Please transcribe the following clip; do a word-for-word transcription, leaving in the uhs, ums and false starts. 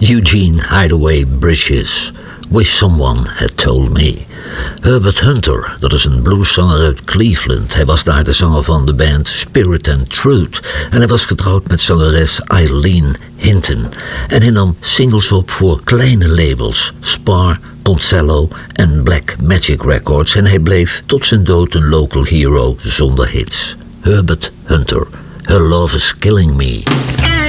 Eugene Hideaway Bridges, Wish Someone Had Told Me. Herbert Hunter, dat is een blueszanger uit Cleveland. Hij was daar de zanger van de band Spirit and Truth. En hij was getrouwd met zangeres Eileen Hinton. En hij nam singles op voor kleine labels, Spar, Poncello en Black Magic Records. En hij bleef tot zijn dood een local hero zonder hits. Herbert Hunter, Her Love Is Killing Me.